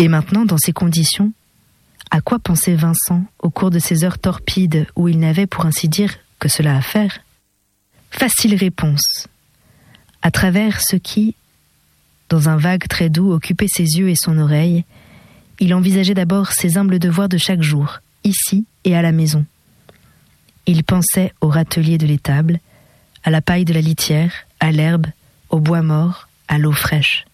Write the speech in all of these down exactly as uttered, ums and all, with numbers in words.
Et maintenant, dans ces conditions, à quoi pensait Vincent au cours de ces heures torpides où il n'avait, pour ainsi dire, que cela à faire ? Facile réponse. À travers ce qui, dans un vague très doux, occupait ses yeux et son oreille, il envisageait d'abord ses humbles devoirs de chaque jour, ici et à la maison. Il pensait au râtelier de l'étable, à la paille de la litière, à l'herbe, au bois mort, à l'eau fraîche.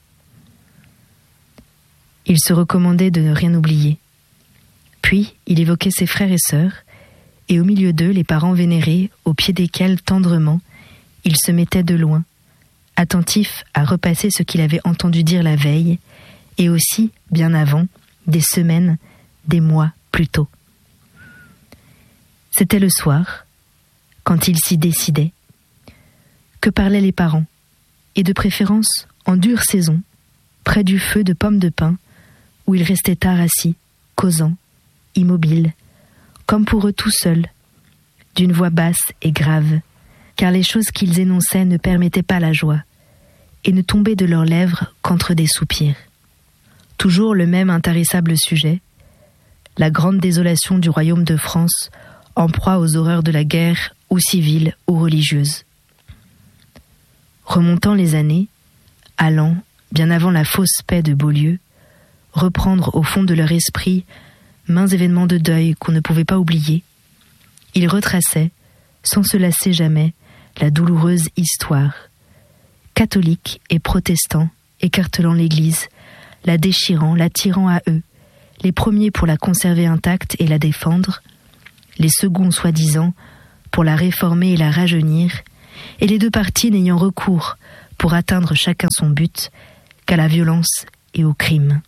Il se recommandait de ne rien oublier. Puis, il évoquait ses frères et sœurs, et au milieu d'eux, les parents vénérés, au pied desquels, tendrement, il se mettait de loin, attentif à repasser ce qu'il avait entendu dire la veille, et aussi, bien avant, des semaines, des mois plus tôt. C'était le soir, quand il s'y décidait, que parlaient les parents, et de préférence en dure saison, près du feu de pommes de pin, où ils restaient tard assis, causant, immobiles, comme pour eux tout seuls, d'une voix basse et grave, car les choses qu'ils énonçaient ne permettaient pas la joie, et ne tombaient de leurs lèvres qu'entre des soupirs. Toujours le même intarissable sujet, la grande désolation du royaume de France, en proie aux horreurs de la guerre, ou civile ou religieuse. Remontant les années, allant, bien avant la fausse paix de Beaulieu, reprendre au fond de leur esprit maints événements de deuil qu'on ne pouvait pas oublier, ils retraçaient, sans se lasser jamais, la douloureuse histoire, catholiques et protestants écartelant l'Église, la déchirant, la tirant à eux, les premiers pour la conserver intacte et la défendre, les seconds soi-disant pour la réformer et la rajeunir, et les deux partis n'ayant recours pour atteindre chacun son but qu'à la violence et au crime.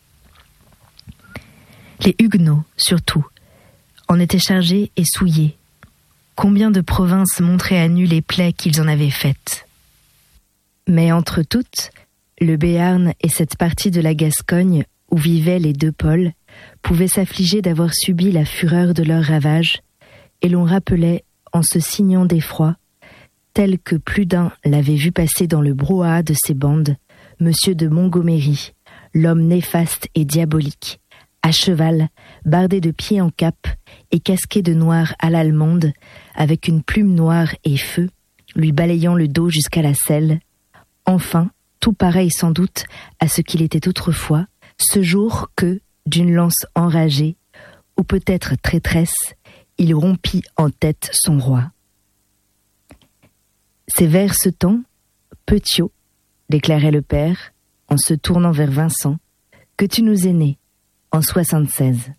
Les Huguenots, surtout, en étaient chargés et souillés. Combien de provinces montraient à nu les plaies qu'ils en avaient faites. Mais entre toutes, le Béarn et cette partie de la Gascogne où vivaient les deux pôles pouvaient s'affliger d'avoir subi la fureur de leurs ravages, et l'on rappelait, en se signant d'effroi, tel que plus d'un l'avait vu passer dans le brouhaha de ces bandes, Monsieur de Montgomery, l'homme néfaste et diabolique, à cheval, bardé de pied en cap et casqué de noir à l'allemande, avec une plume noire et feu, lui balayant le dos jusqu'à la selle. Enfin, tout pareil sans doute à ce qu'il était autrefois, ce jour que, d'une lance enragée, ou peut-être traîtresse, il rompit en tête son roi. C'est vers ce temps, Petiot, déclarait le père, en se tournant vers Vincent, que tu nous es né, en soixante-seize.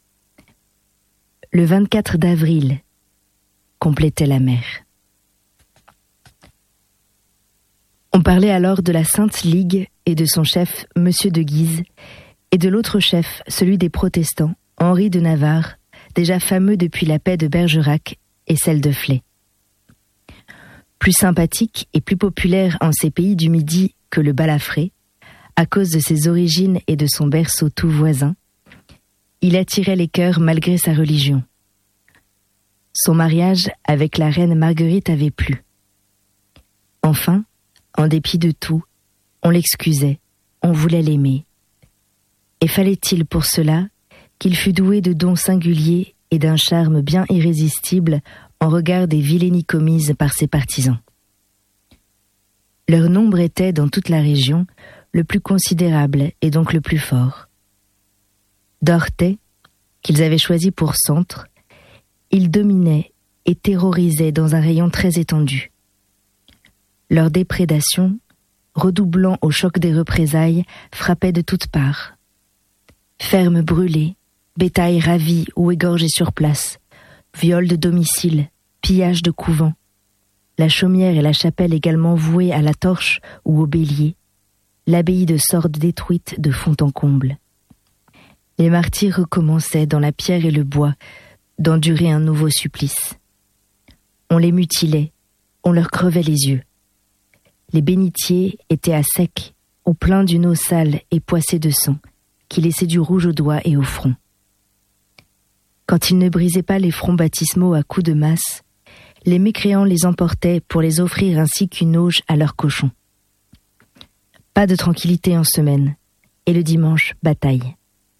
Le vingt-quatre d'avril, complétait la mère. On parlait alors de la Sainte Ligue et de son chef, Monsieur de Guise, et de l'autre chef, celui des protestants, Henri de Navarre, déjà fameux depuis la paix de Bergerac et celle de Flers. Plus sympathique et plus populaire en ces pays du Midi que le Balafré, à cause de ses origines et de son berceau tout voisin, il attirait les cœurs malgré sa religion. Son mariage avec la reine Marguerite avait plu. Enfin, en dépit de tout, on l'excusait, on voulait l'aimer. Et fallait-il pour cela qu'il fût doué de dons singuliers et d'un charme bien irrésistible en regard des vilainies commises par ses partisans. Leur nombre était, dans toute la région, le plus considérable et donc le plus fort. D'Orthez, qu'ils avaient choisi pour centre, ils dominaient et terrorisaient dans un rayon très étendu. Leur déprédation, redoublant au choc des représailles, frappait de toutes parts. Fermes brûlées, bétail ravi ou égorgé sur place, viols de domicile, pillage de couvents, la chaumière et la chapelle également vouées à la torche ou au bélier, l'abbaye de Sordes détruite de fond en comble. Les martyrs recommençaient dans la pierre et le bois d'endurer un nouveau supplice. On les mutilait, on leur crevait les yeux. Les bénitiers étaient à sec, au plein d'une eau sale et poissée de sang, qui laissait du rouge aux doigts et au front. Quand ils ne brisaient pas les fronts baptismaux à coups de masse, les mécréants les emportaient pour les offrir ainsi qu'une auge à leurs cochons. Pas de tranquillité en semaine, et le dimanche, bataille.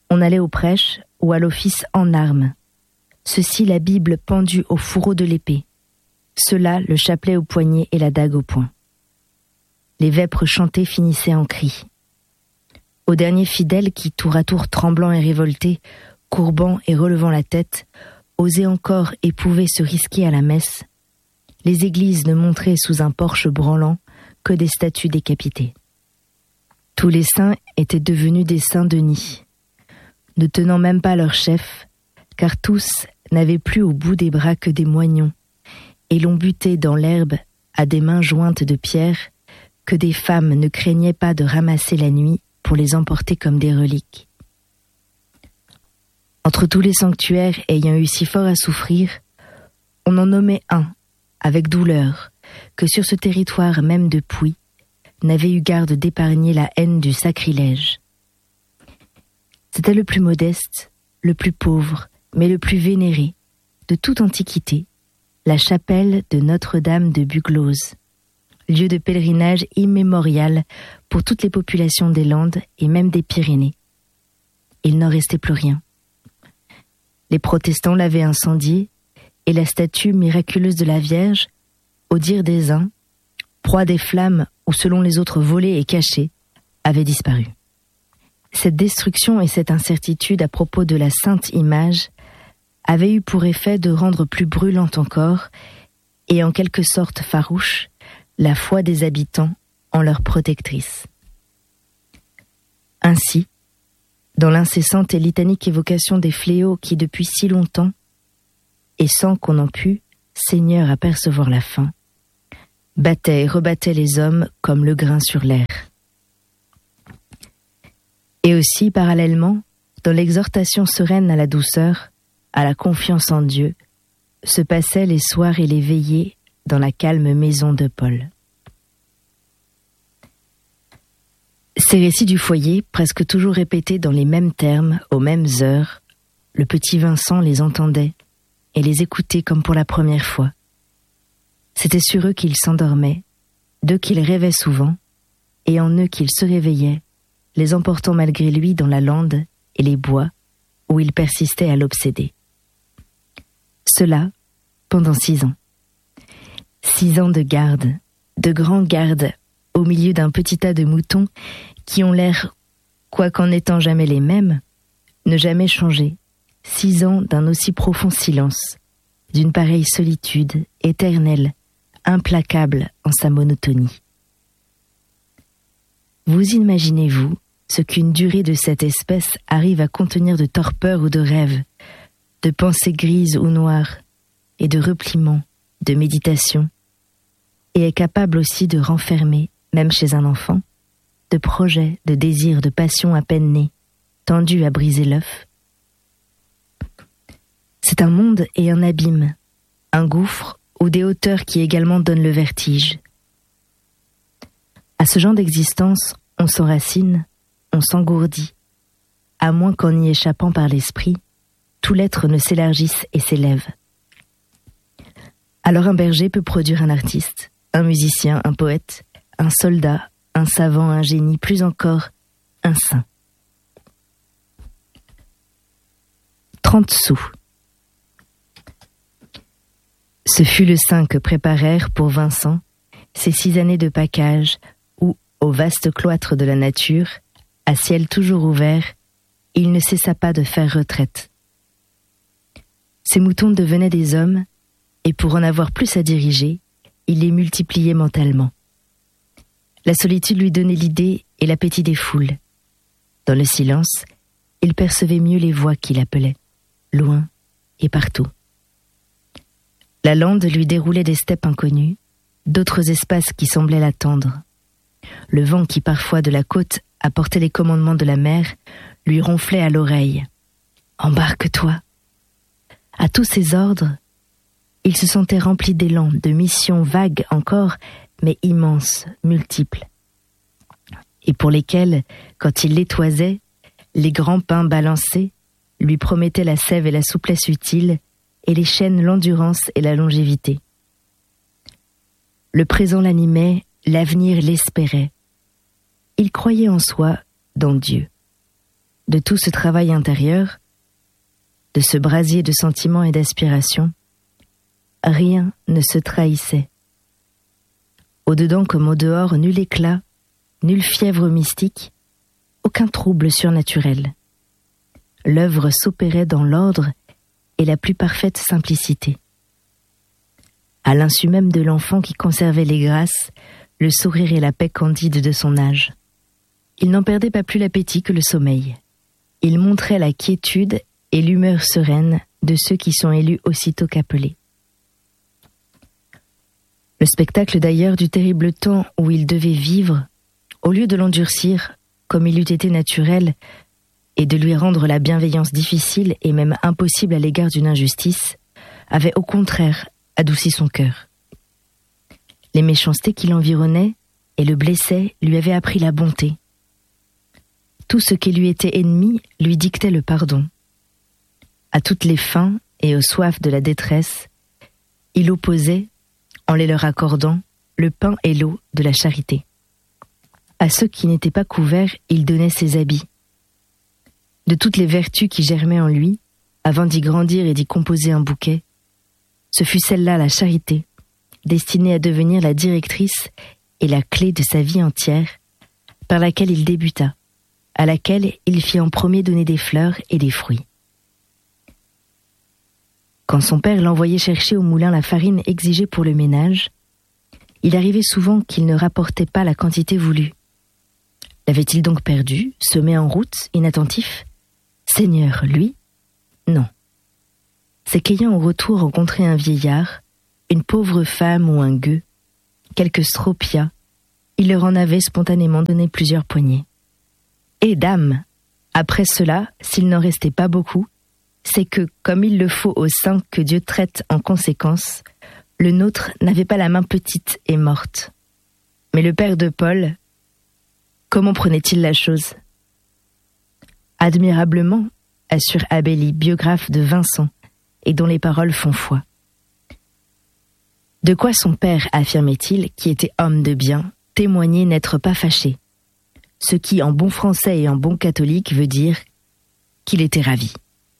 On allait aux prêches ou à l'office en armes. Ceci la Bible pendue au fourreau de l'épée. Cela le chapelet au poignet et la dague au poing. Les vêpres chantées finissaient en cris. Aux derniers fidèles qui, tour à tour tremblants et révoltés, courbant et relevant la tête, osaient encore et pouvaient se risquer à la messe, les églises ne montraient sous un porche branlant que des statues décapitées. Tous les saints étaient devenus des Saint-Denis, ne tenant même pas leur chef, car tous n'avaient plus au bout des bras que des moignons, et l'on butait dans l'herbe à des mains jointes de pierre que des femmes ne craignaient pas de ramasser la nuit pour les emporter comme des reliques. Entre tous les sanctuaires ayant eu si fort à souffrir, on en nommait un, avec douleur, que sur ce territoire même de Puy, n'avait eu garde d'épargner la haine du sacrilège. C'était le plus modeste, le plus pauvre, mais le plus vénéré, de toute antiquité, la chapelle de Notre-Dame de Buglose, lieu de pèlerinage immémorial pour toutes les populations des Landes et même des Pyrénées. Il n'en restait plus rien. Les protestants l'avaient incendiée, et la statue miraculeuse de la Vierge, au dire des uns, proie des flammes ou selon les autres volée et cachée, avait disparu. Cette destruction et cette incertitude à propos de la sainte image avaient eu pour effet de rendre plus brûlante encore, et en quelque sorte farouche, la foi des habitants en leur protectrice. Ainsi, dans l'incessante et litanique évocation des fléaux qui depuis si longtemps, et sans qu'on en pût, Seigneur, apercevoir la fin, battaient et rebattaient les hommes comme le grain sur l'air. Et aussi, parallèlement, dans l'exhortation sereine à la douceur, à la confiance en Dieu, se passaient les soirs et les veillées dans la calme maison de Paul. Ces récits du foyer, presque toujours répétés dans les mêmes termes, aux mêmes heures, le petit Vincent les entendait et les écoutait comme pour la première fois. C'était sur eux qu'il s'endormait, d'eux qu'il rêvait souvent, et en eux qu'il se réveillait, les emportant malgré lui dans la lande et les bois où il persistait à l'obséder. Cela pendant six ans. Six ans de garde, de grands gardes, au milieu d'un petit tas de moutons qui ont l'air, quoiqu'en n'étant jamais les mêmes, ne jamais changer. Six ans d'un aussi profond silence, d'une pareille solitude, éternelle, implacable en sa monotonie. Vous imaginez-vous ce qu'une durée de cette espèce arrive à contenir de torpeur ou de rêve, de pensées grises ou noires, et de repliements, de méditation, et est capable aussi de renfermer, même chez un enfant, de projets, de désirs, de passions à peine nés, tendus à briser l'œuf. C'est un monde et un abîme, un gouffre ou des hauteurs qui également donnent le vertige. À ce genre d'existence, on s'enracine, on s'engourdit, à moins qu'en y échappant par l'esprit, tout l'être ne s'élargisse et s'élève. Alors un berger peut produire un artiste, un musicien, un poète, un soldat, un savant, un génie, plus encore, un saint. Trente sous. Ce fut le saint que préparèrent pour Vincent ces six années de pacage où, au vaste cloître de la nature, à ciel toujours ouvert, il ne cessa pas de faire retraite. Ces moutons devenaient des hommes, et pour en avoir plus à diriger, il les multipliait mentalement. La solitude lui donnait l'idée et l'appétit des foules. Dans le silence, il percevait mieux les voix qui l'appelaient, loin et partout. La lande lui déroulait des steppes inconnues, d'autres espaces qui semblaient l'attendre. Le vent qui parfois de la côte apportait les commandements de la mer lui ronflait à l'oreille. « Embarque-toi !» À tous ces ordres, il se sentait rempli d'élan, de missions vagues encore, mais immenses, multiples, et pour lesquelles, quand il les toisait, les grands pins balancés lui promettaient la sève et la souplesse utiles, et les chênes l'endurance et la longévité. Le présent l'animait, l'avenir l'espérait. Il croyait en soi, dans Dieu. de tout ce travail intérieur, de ce brasier de sentiments et d'aspirations, rien ne se trahissait. Au-dedans comme au-dehors, nul éclat, nulle fièvre mystique, aucun trouble surnaturel. L'œuvre s'opérait dans l'ordre et la plus parfaite simplicité. À l'insu même de l'enfant qui conservait les grâces, le sourire et la paix candide de son âge. Il n'en perdait pas plus l'appétit que le sommeil. Il montrait la quiétude et l'humeur sereine de ceux qui sont élus aussitôt qu'appelés. Le spectacle d'ailleurs du terrible temps où il devait vivre, au lieu de l'endurcir, comme il eût été naturel, et de lui rendre la bienveillance difficile et même impossible à l'égard d'une injustice, avait au contraire adouci son cœur. Les méchancetés qui l'environnaient et le blessaient lui avaient appris la bonté. Tout ce qui lui était ennemi lui dictait le pardon. À toutes les fins et aux soifs de la détresse, il opposait, en les leur accordant, le pain et l'eau de la charité. À ceux qui n'étaient pas couverts, il donnait ses habits. De toutes les vertus qui germaient en lui, avant d'y grandir et d'y composer un bouquet, ce fut celle-là, la charité, destinée à devenir la directrice et la clé de sa vie entière, par laquelle il débuta, à laquelle il fit en premier donner des fleurs et des fruits. Quand son père l'envoyait chercher au moulin la farine exigée pour le ménage, il arrivait souvent qu'il ne rapportait pas la quantité voulue. L'avait-il donc perdu, semé en route, inattentif ? Seigneur, lui ? Non. C'est qu'ayant au retour rencontré un vieillard, une pauvre femme ou un gueux, quelque stropia, il leur en avait spontanément donné plusieurs poignées. Et dame, après cela, s'il n'en restait pas beaucoup, c'est que, comme il le faut aux saints que Dieu traite en conséquence, le nôtre n'avait pas la main petite et morte. Mais le père de Paul, comment prenait-il la chose ? Admirablement, assure Abélie, biographe de Vincent, et dont les paroles font foi. De quoi son père, affirmait-il, qui était homme de bien, témoignait n'être pas fâché, ce qui, en bon français et en bon catholique, veut dire qu'il était ravi.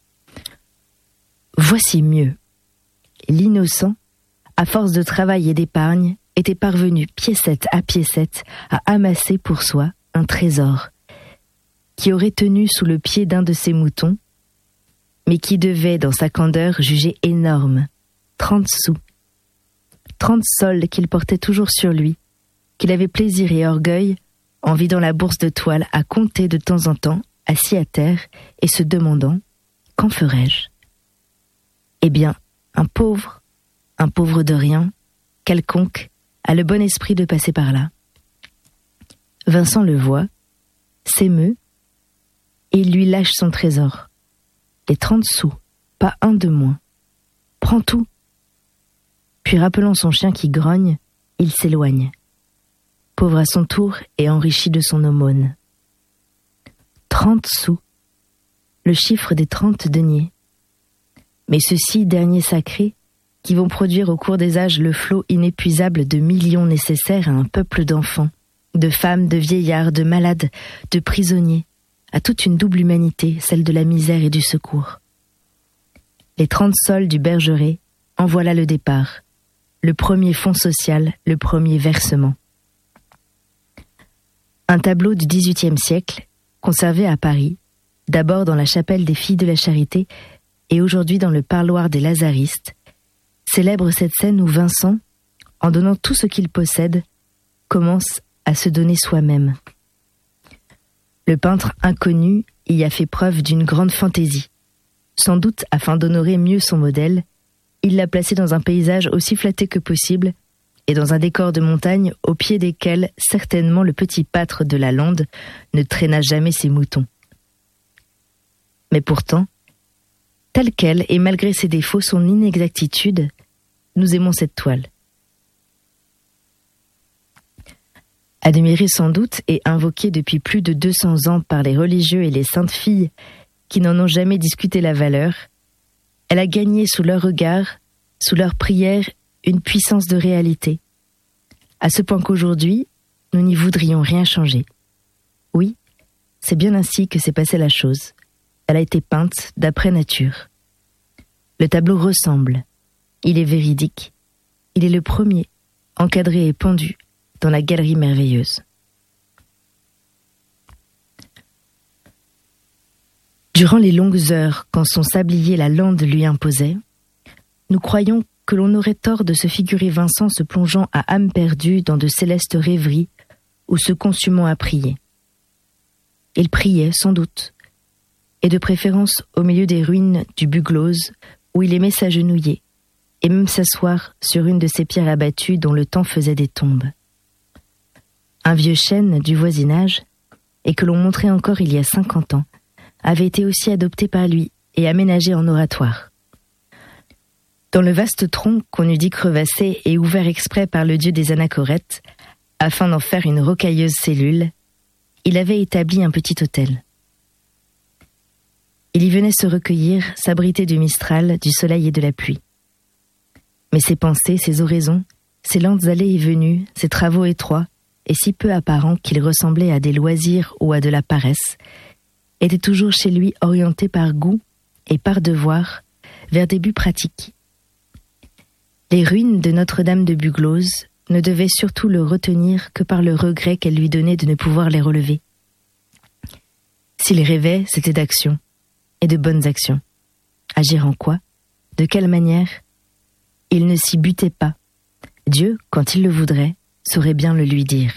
Voici mieux. L'innocent, à force de travail et d'épargne, était parvenu piécette à piécette à amasser pour soi un trésor qui aurait tenu sous le pied d'un de ses moutons, mais qui devait, dans sa candeur, juger énorme, trente sous. Trente sols qu'il portait toujours sur lui, qu'il avait plaisir et orgueil, en vidant la bourse de toile, à compter de temps en temps, assis à terre, et se demandant « Qu'en ferais-je » ? Eh bien, un pauvre, un pauvre de rien, quelconque, a le bon esprit de passer par là. Vincent le voit, s'émeut, et il lui lâche son trésor. Les trente sous, pas un de moins. Prends tout. Puis rappelant son chien qui grogne, il s'éloigne. Pauvre à son tour et enrichi de son aumône. Trente sous, le chiffre des trente deniers. Mais ceux-ci, derniers sacrés, qui vont produire au cours des âges le flot inépuisable de millions nécessaires à un peuple d'enfants, de femmes, de vieillards, de malades, de prisonniers, à toute une double humanité, celle de la misère et du secours. Les trente sols du Bergeret, en voilà le départ, le premier fonds social, le premier versement. Un tableau du dix-huitième siècle, conservé à Paris, d'abord dans la chapelle des Filles de la Charité et aujourd'hui dans le parloir des Lazaristes, célèbre cette scène où Vincent, en donnant tout ce qu'il possède, commence à se donner soi-même. Le peintre inconnu y a fait preuve d'une grande fantaisie. Sans doute, afin d'honorer mieux son modèle, il l'a placé dans un paysage aussi flatté que possible et dans un décor de montagne au pied desquels certainement le petit pâtre de la lande ne traîna jamais ses moutons. Mais pourtant, telle qu'elle et malgré ses défauts, son inexactitude, nous aimons cette toile. Admirée sans doute et invoquée depuis plus de deux cents ans par les religieux et les saintes filles qui n'en ont jamais discuté la valeur, elle a gagné sous leur regard, sous leur prière, une puissance de réalité, à ce point qu'aujourd'hui, nous n'y voudrions rien changer. Oui, c'est bien ainsi que s'est passée la chose. Elle a été peinte d'après nature. Le tableau ressemble. Il est véridique. Il est le premier, encadré et pendu, dans la galerie merveilleuse. Durant les longues heures, quand son sablier la lande lui imposait, nous croyons que l'on aurait tort de se figurer Vincent se plongeant à âme perdue dans de célestes rêveries ou se consumant à prier. Il priait, sans doute, et de préférence au milieu des ruines du Buglose, où il aimait s'agenouiller, et même s'asseoir sur une de ces pierres abattues dont le temps faisait des tombes. Un vieux chêne du voisinage, et que l'on montrait encore il y a cinquante ans, avait été aussi adopté par lui et aménagé en oratoire. Dans le vaste tronc qu'on eût dit crevassé et ouvert exprès par le dieu des anachorètes, afin d'en faire une rocailleuse cellule, il avait établi un petit hôtel. Il y venait se recueillir, s'abriter du mistral, du soleil et de la pluie. Mais ses pensées, ses oraisons, ses lentes allées et venues, ses travaux étroits, et si peu apparents qu'ils ressemblaient à des loisirs ou à de la paresse, étaient toujours chez lui orientés par goût et par devoir vers des buts pratiques. Les ruines de Notre-Dame de Buglose ne devaient surtout le retenir que par le regret qu'elle lui donnait de ne pouvoir les relever. S'il rêvait, c'était d'action, et de bonnes actions. Agir en quoi? De quelle manière? Il ne s'y butait pas. Dieu, quand il le voudrait, saurait bien le lui dire.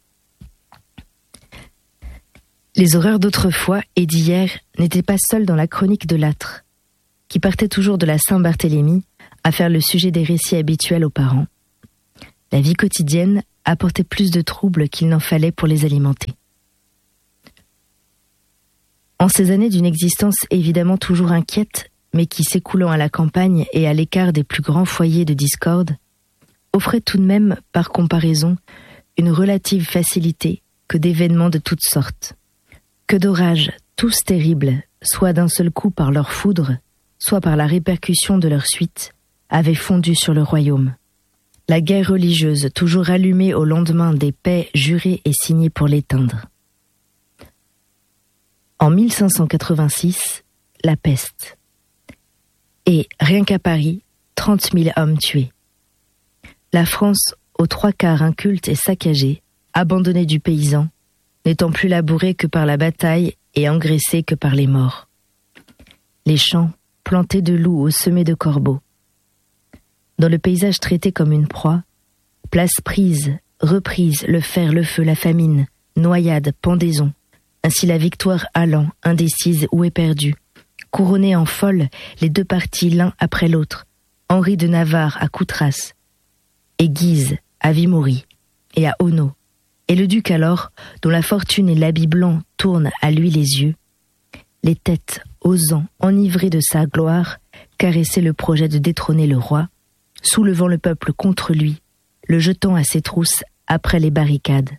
Les horreurs d'autrefois et d'hier n'étaient pas seules dans la chronique de Lattre, qui partait toujours de la Saint-Barthélemy à faire le sujet des récits habituels aux parents. La vie quotidienne apportait plus de troubles qu'il n'en fallait pour les alimenter. En ces années d'une existence évidemment toujours inquiète, mais qui, s'écoulant à la campagne et à l'écart des plus grands foyers de discorde, offrait tout de même, par comparaison, une relative facilité que d'événements de toutes sortes. Que d'orages, tous terribles, soit d'un seul coup par leur foudre, soit par la répercussion de leur suite, avaient fondu sur le royaume. La guerre religieuse, toujours allumée au lendemain des paix jurées et signées pour l'éteindre. En mille cinq cent quatre-vingt-six, la peste. Et, rien qu'à Paris, trente mille hommes tués. La France, aux trois quarts inculte et saccagée, abandonnée du paysan, n'étant plus labourée que par la bataille et engraissée que par les morts. Les champs, plantés de loups ou semés de corbeaux. Dans le paysage traité comme une proie, place prise, reprise, le fer, le feu, la famine, noyade, pendaison, ainsi la victoire allant, indécise ou éperdue, couronnée en folle les deux partis l'un après l'autre, Henri de Navarre à Coutras, et Guise à Vimory et à Auneau, et le duc alors, dont la fortune et l'habit blanc tournent à lui les yeux, les têtes osant, enivrées de sa gloire, caresser le projet de détrôner le roi, soulevant le peuple contre lui, le jetant à ses trousses après les barricades.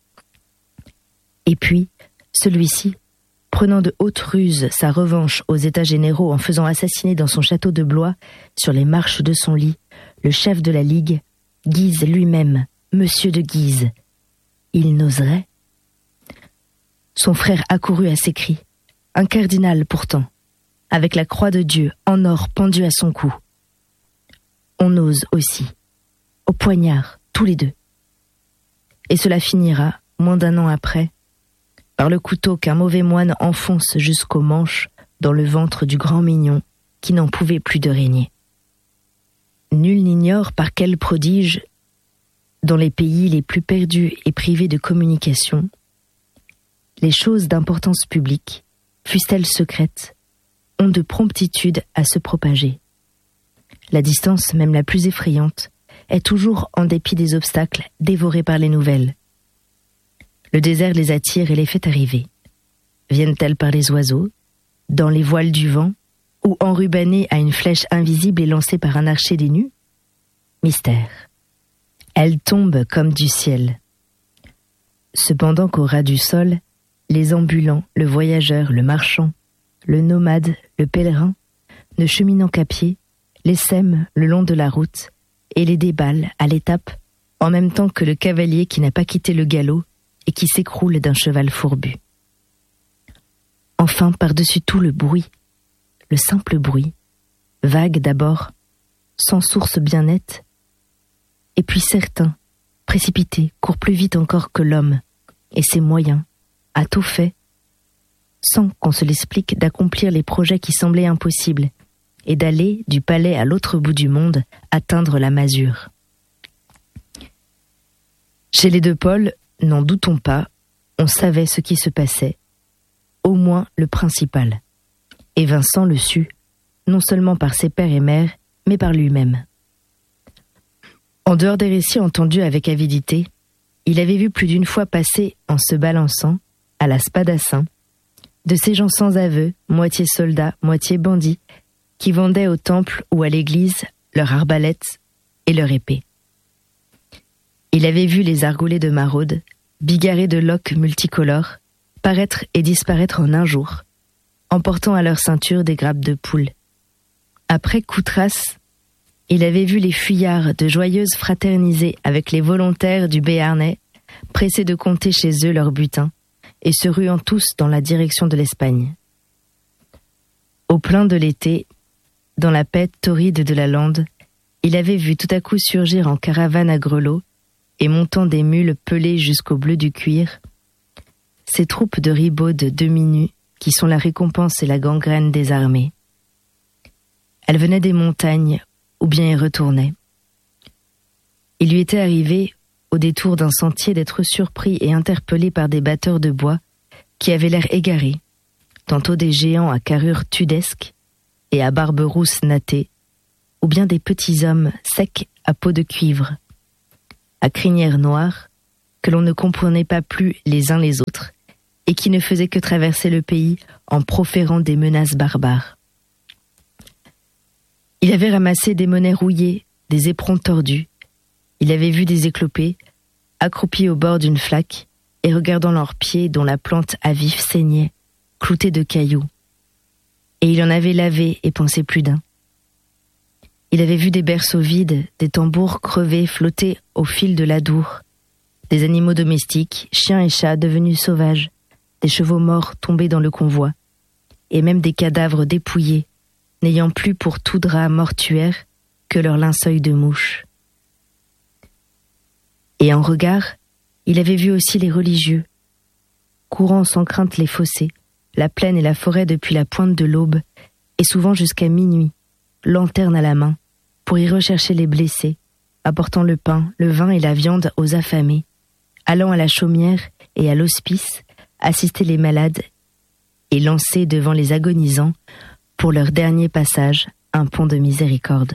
Et puis, celui-ci, prenant de hautes ruses sa revanche aux États généraux en faisant assassiner dans son château de Blois, sur les marches de son lit, le chef de la Ligue, Guise lui-même, Monsieur de Guise. Il n'oserait. Son frère accourut à ses cris, un cardinal pourtant, avec la croix de Dieu en or pendue à son cou. On ose aussi, au poignard, tous les deux. Et cela finira, moins d'un an après, par le couteau qu'un mauvais moine enfonce jusqu'au manche dans le ventre du grand mignon qui n'en pouvait plus de régner. Nul n'ignore par quel prodige, dans les pays les plus perdus et privés de communication, les choses d'importance publique, fussent-elles secrètes, ont de promptitude à se propager. La distance, même la plus effrayante, est toujours, en dépit des obstacles, dévorée par les nouvelles. Le désert les attire et les fait arriver. Viennent-elles par les oiseaux, dans les voiles du vent, ou enrubannées à une flèche invisible et lancée par un archer des nues? Mystère. Elles tombent comme du ciel. Cependant qu'au ras du sol, les ambulants, le voyageur, le marchand, le nomade, le pèlerin, ne cheminant qu'à pied, les sèment le long de la route et les déballent à l'étape, en même temps que le cavalier qui n'a pas quitté le galop et qui s'écroule d'un cheval fourbu. Enfin, par-dessus tout le bruit, le simple bruit, vague d'abord, sans source bien nette, et puis certain, précipité, court plus vite encore que l'homme, et ses moyens, a tout fait, sans qu'on se l'explique, d'accomplir les projets qui semblaient impossibles, et d'aller, du palais à l'autre bout du monde, atteindre la masure. Chez les deux pôles, n'en doutons pas, on savait ce qui se passait, au moins le principal. Et Vincent le sut, non seulement par ses pères et mères, mais par lui-même. En dehors des récits entendus avec avidité, il avait vu plus d'une fois passer, en se balançant, à la spadassin, de ces gens sans aveu, moitié soldats, moitié bandits, qui vendaient au temple ou à l'église leur arbalète et leur épée. Il avait vu les argolés de maraude, bigarrés de loques multicolores, paraître et disparaître en un jour, emportant à leur ceinture des grappes de poules. Après Coutras, il avait vu les fuyards de Joyeuse fraterniser avec les volontaires du Béarnais, pressés de compter chez eux leur butin, et se ruant tous dans la direction de l'Espagne. Au plein de l'été, dans la paix torride de la lande, il avait vu tout à coup surgir en caravane à grelots, et montant des mules pelées jusqu'au bleu du cuir, ces troupes de ribaudes demi-nues qui sont la récompense et la gangrène des armées. Elles venaient des montagnes, ou bien y retournaient. Il lui était arrivé, au détour d'un sentier, d'être surpris et interpellé par des batteurs de bois qui avaient l'air égarés, tantôt des géants à carrure tudesque et à barbe rousse nattée, ou bien des petits hommes secs à peau de cuivre, à crinière noire, que l'on ne comprenait pas plus les uns les autres, et qui ne faisaient que traverser le pays en proférant des menaces barbares. Il avait ramassé des monnaies rouillées, des éperons tordus. Il avait vu des éclopés, accroupis au bord d'une flaque, et regardant leurs pieds dont la plante à vif saignait, cloutés de cailloux. Et il en avait lavé et pensé plus d'un. Il avait vu des berceaux vides, des tambours crevés flotter au fil de l'adour, des animaux domestiques, chiens et chats devenus sauvages, des chevaux morts tombés dans le convoi, et même des cadavres dépouillés, n'ayant plus pour tout drap mortuaire que leur linceul de mouche. Et en regard, il avait vu aussi les religieux, courant sans crainte les fossés, la plaine et la forêt depuis la pointe de l'aube, et souvent jusqu'à minuit, lanterne à la main, pour y rechercher les blessés, apportant le pain, le vin et la viande aux affamés, allant à la chaumière et à l'hospice, assister les malades et lancer devant les agonisants, pour leur dernier passage, un pont de miséricorde.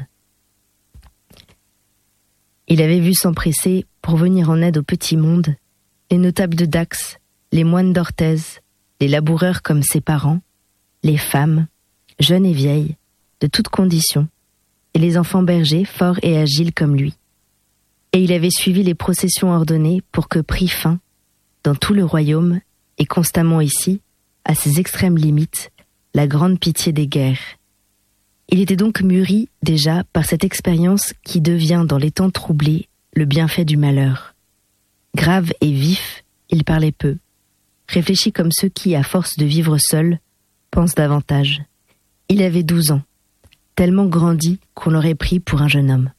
Il avait vu s'empresser, pour venir en aide au petit monde, les notables de Dax, les moines d'Orthez, les laboureurs comme ses parents, les femmes, jeunes et vieilles, de toutes conditions, et les enfants bergers, forts et agiles comme lui. Et il avait suivi les processions ordonnées pour que prît fin, dans tout le royaume, et constamment ici, à ses extrêmes limites, la grande pitié des guerres. Il était donc mûri déjà par cette expérience qui devient dans les temps troublés le bienfait du malheur. Grave et vif, il parlait peu, réfléchit comme ceux qui, à force de vivre seuls, pensent davantage. Il avait douze ans, tellement grandi qu'on l'aurait pris pour un jeune homme.